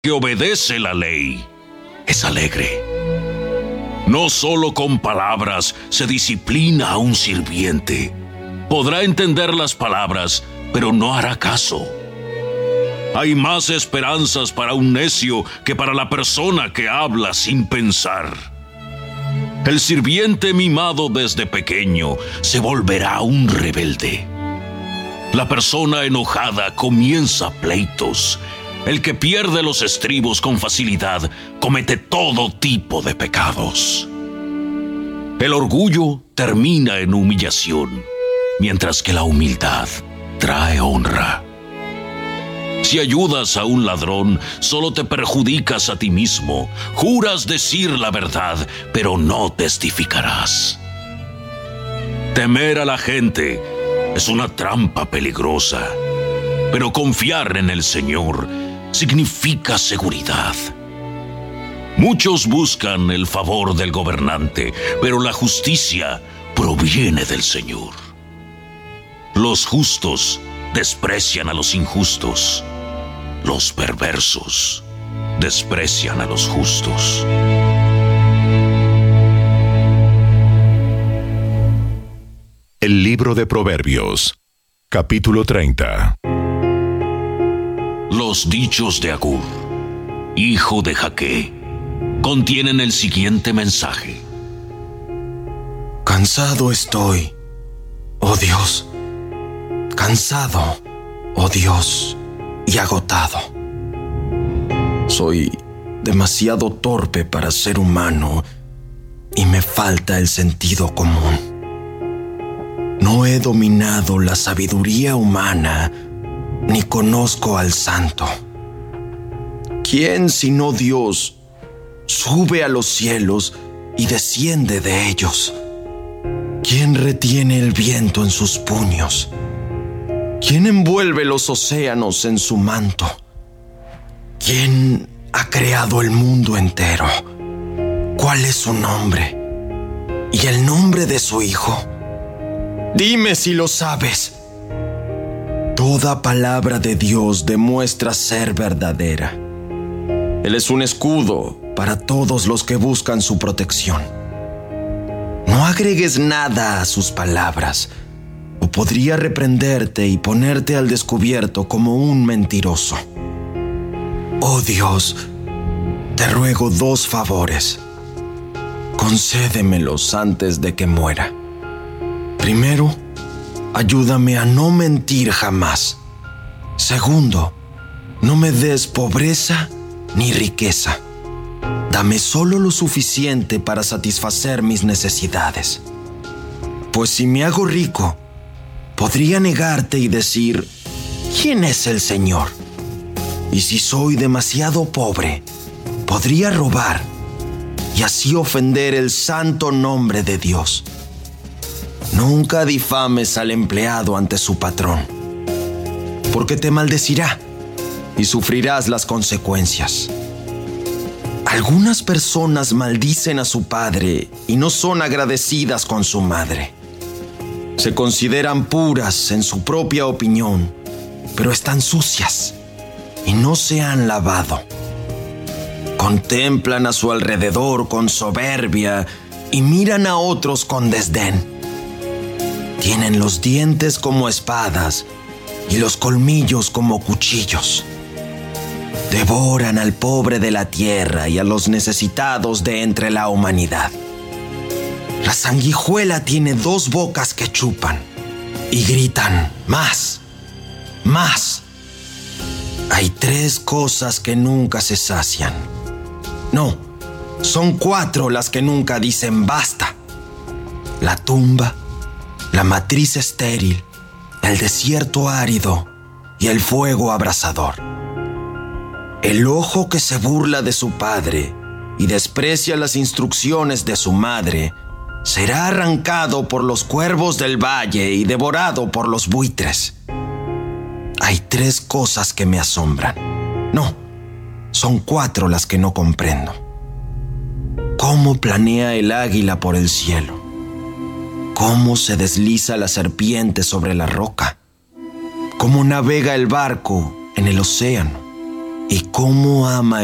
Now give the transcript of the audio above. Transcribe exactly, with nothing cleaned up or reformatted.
que obedece la ley es alegre. No solo con palabras se disciplina a un sirviente. Podrá entender las palabras, pero no hará caso. Hay más esperanzas para un necio que para la persona que habla sin pensar. El sirviente mimado desde pequeño se volverá un rebelde. La persona enojada comienza pleitos. El que pierde los estribos con facilidad comete todo tipo de pecados. El orgullo termina en humillación, mientras que la humildad trae honra. Si ayudas a un ladrón, solo te perjudicas a ti mismo. Juras decir la verdad, pero no testificarás. Temer a la gente es una trampa peligrosa, pero confiar en el Señor significa seguridad. Muchos buscan el favor del gobernante, pero la justicia proviene del Señor. Los justos desprecian a los injustos. Los perversos desprecian a los justos. El libro de Proverbios, capítulo treinta. Los dichos de Agur, hijo de Jaque, contienen el siguiente mensaje. Cansado estoy, oh Dios, cansado, oh Dios, y agotado. Soy demasiado torpe para ser humano y me falta el sentido común. No he dominado la sabiduría humana ni conozco al santo. ¿Quién sino Dios sube a los cielos y desciende de ellos? ¿Quién retiene el viento en sus puños? ¿Quién envuelve los océanos en su manto? ¿Quién ha creado el mundo entero? ¿Cuál es su nombre? ¿Y el nombre de su hijo? Dime si lo sabes. Toda palabra de Dios demuestra ser verdadera. Él es un escudo para todos los que buscan su protección. No agregues nada a sus palabras, o podría reprenderte y ponerte al descubierto como un mentiroso. Oh Dios, te ruego dos favores. Concédemelos antes de que muera. Primero, ayúdame a no mentir jamás. Segundo, no me des pobreza ni riqueza. Dame solo lo suficiente para satisfacer mis necesidades. Pues si me hago rico, podría negarte y decir, ¿quién es el Señor? Y si soy demasiado pobre, podría robar y así ofender el santo nombre de Dios. Nunca difames al empleado ante su patrón, porque te maldecirá y sufrirás las consecuencias. Algunas personas maldicen a su padre y no son agradecidas con su madre. Se consideran puras en su propia opinión, pero están sucias y no se han lavado. Contemplan a su alrededor con soberbia y miran a otros con desdén. Tienen los dientes como espadas y los colmillos como cuchillos. Devoran al pobre de la tierra y a los necesitados de entre la humanidad. La sanguijuela tiene dos bocas que chupan y gritan, ¡más! ¡Más! Hay tres cosas que nunca se sacian. No, son cuatro las que nunca dicen basta. La tumba, la matriz estéril, el desierto árido y el fuego abrasador. El ojo que se burla de su padre y desprecia las instrucciones de su madre será arrancado por los cuervos del valle y devorado por los buitres. Hay tres cosas que me asombran. No, son cuatro las que no comprendo. ¿Cómo planea el águila por el cielo? ¿Cómo se desliza la serpiente sobre la roca? ¿Cómo navega el barco en el océano? y cómo ama